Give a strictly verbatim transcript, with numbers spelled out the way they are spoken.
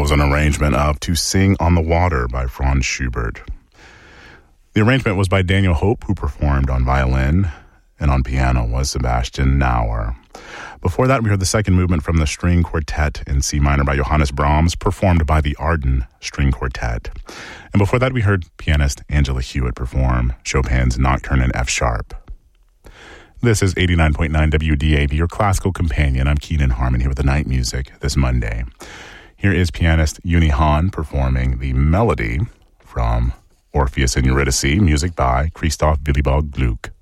was an arrangement of To Sing on the Water by Franz Schubert. The arrangement was by Daniel Hope, who performed on violin, and on piano was Sebastian Nauer. Before that, we heard the second movement from the String Quartet in C minor by Johannes Brahms, performed by the Arden String Quartet. And before that, we heard pianist Angela Hewitt perform Chopin's Nocturne in F sharp. This is eighty-nine point nine W D A B, your classical companion. I'm Keenan Harmon here with the night music this Monday. Here is pianist Uni Hahn performing the melody from Orpheus and Eurydice, music by Christoph Willibald Gluck.